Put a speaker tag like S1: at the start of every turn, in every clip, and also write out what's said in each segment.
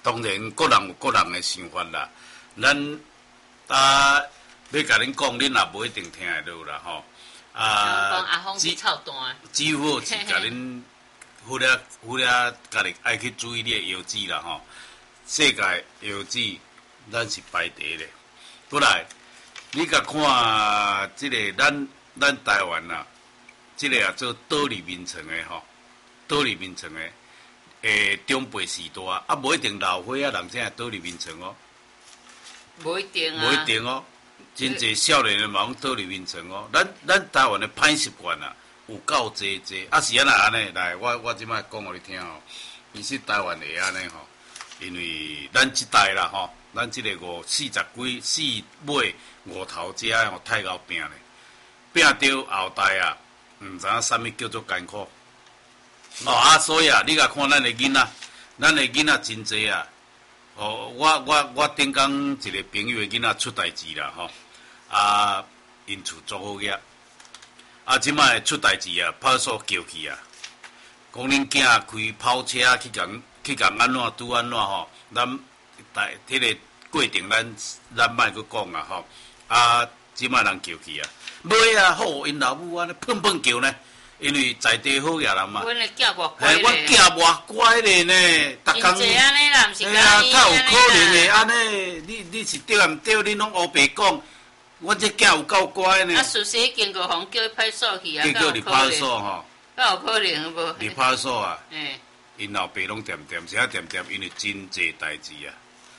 S1: 当然各人有各人的想法啦。咱要甲恁讲，恁也无一定听得到啦吼。
S2: 阿峰是操蛋。
S1: 只好是甲恁忽略家己爱去注意你的腰子啦吼。世界腰子，咱是排第咧。过来，你甲看即个咱台湾啊，即个啊做岛里面层的吼，岛里面层的中辈时代啊，无一定老岁仔人才岛里面层哦。
S2: 无一定啊。
S1: 无一定哦。真侪少年的嘛，讲倒入眠床哦。咱台湾的歹习惯啊，有够济。啊是安尼？来，我即摆讲互你听哦。其实台湾会安尼吼，因为咱即代啦吼，咱即个40尾5头遮吼太够拼咧，拼着后代啊，毋知影啥物叫做艰苦。所以啊，你甲看咱的囡仔真济啊。我顶工一个朋友的囡仔出代志啦吼，因厝做好个，即摆出代志啊，派出所叫去啊，讲恁囝开跑车去共安怎拄安怎吼，咱迄个过程咱莫去讲啊吼，即摆人叫去啊，尾啊好，因老母安尼碰叫呢。因为在地好野人嘛，
S2: 阮的囝偌乖咧，
S1: 我囝偌乖咧呢，逐工，
S2: 真安尼啦，毋是
S1: 啊，太有可能的安尼，你是对毋对？恁拢黑白讲，我这囝有够乖呢。
S2: 事实经过互叫去派出所去啊，
S1: 叫你派出所吼，
S2: 敢有可能无？
S1: 你派出所啊？因老爸拢掂，是掂，因为真侪代志啊，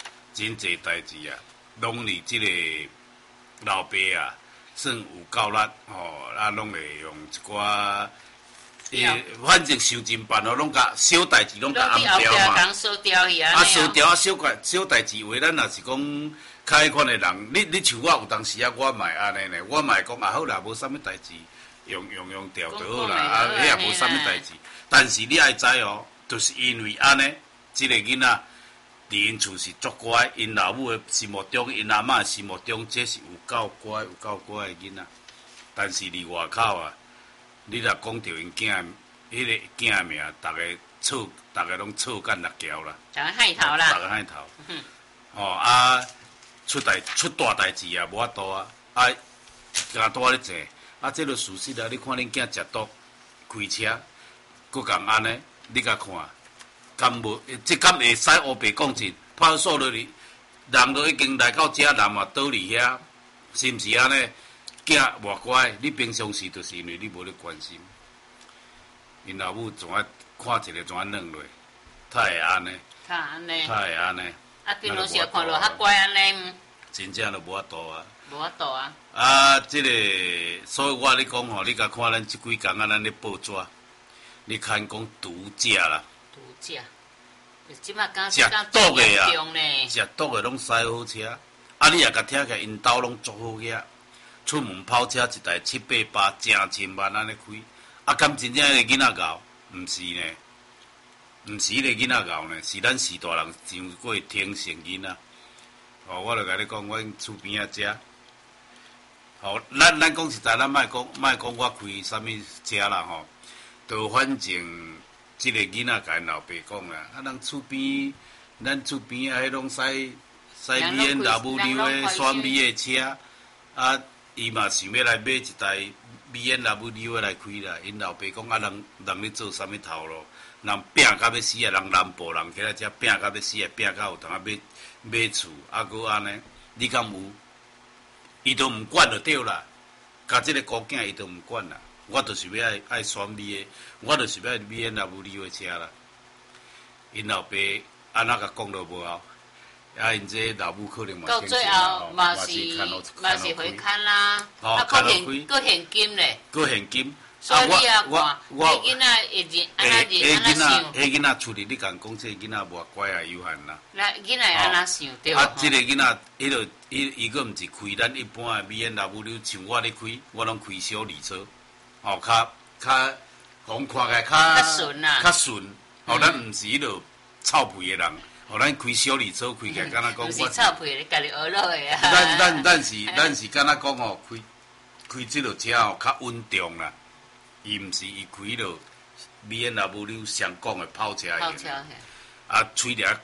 S1: 拢是即个老爸啊。算有够力吼，拢会用一寡，反正受尽办哦，拢甲小代志拢甲安掉嘛。
S2: 烧掉去啊！
S1: 烧掉小代志话，咱若是讲开款的人，你像我有当时啊，我嘛会安尼呢，我嘛会讲好啦，无啥物代志，用掉就好啦，迄也无啥物代志。但是你爱知哦，就是因为安尼，即个囡仔。伫因厝是足乖，因老母的心目中，因阿嬷的心目中，这是有够乖的囡仔。但是伫外口啊，你若讲到因囝，迄个囝名，逐个拢错干六条啦。
S2: 逐个害头啦。
S1: 逐个害头。出大代志啊，无法度啊，加多咧济。这个事实啊，你看恁囝食毒，开车，佮共安尼，你甲看。敢无？敢会使黑白讲真？派出所落去，人都已经来到遮，人嘛倒伫遐，是毋是安尼？囝偌乖，你平常时就是因为你无咧关心，因老母怎啊看一个怎啊软落，他会安尼？他会安尼？
S2: 平常时看落较乖安尼。
S1: 真正就无法度啊！
S2: 无法度啊！
S1: 即个，所以我咧讲吼，你甲看咱即几工啊，咱咧报纸，你看讲毒驾啦。
S2: 食，即摆讲
S1: 食毒的啊，食毒的拢驶好车，你也甲听起来，因兜拢足好个，出门跑车一台7、8、8，成万安尼开，敢真正迄个囡仔搞？毋是呢，毋是迄个囡仔搞呢，是咱时大人上过天性囡仔。我就甲你讲，阮厝边仔遮，咱讲实在，咱莫讲我开啥物车啦吼，就反正。即个囡仔甲因老爸讲啦，咱厝边迄拢驶 BMW 的选美的车，伊嘛想要来买一台 BMW 来开啦。因老爸讲人咧做啥物头路？人拼甲要死啊！人南部人起来遮拼甲要死啊！拼甲有通买厝，搁安尼，你敢有？伊都毋管就对啦，甲即个古囝伊都毋管啦。我就是要爱选美的，我就是要买那无理的车啦。因老爸安怎甲讲都无效，因这老母可能嘛。
S2: 到最后嘛是回看啦，搁现金咧。
S1: 搁现金。
S2: 所以你啊看，迄囡仔会认安怎想？
S1: 迄囡仔处理你讲这囡仔无乖啊有限啦。
S2: 那囡仔安怎想对无？
S1: 这个囡仔，伊个毋是开咱一般的BMW，像我咧开，我拢开小二车。较，互看起来较
S2: 顺啦，
S1: 较顺。咱毋是迄落臭屁的人，咱开小二车开起来，敢若讲
S2: 我是臭屁，你家己学落的啊。
S1: 咱是敢若讲开即落车较稳重啦，伊毋是伊开迄落 BMW 上港的跑车。吹了